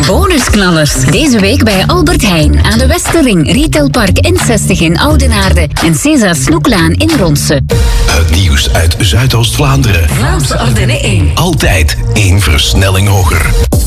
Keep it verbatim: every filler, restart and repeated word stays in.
Bonusknallers. Deze week bij Albert Heijn aan de Westerring, Retailpark N zestig in Oudenaarde en César Snoeklaan in Ronse. Het nieuws uit Zuidoost-Vlaanderen. Vlaamse Ardennen één. Altijd één versnelling hoger.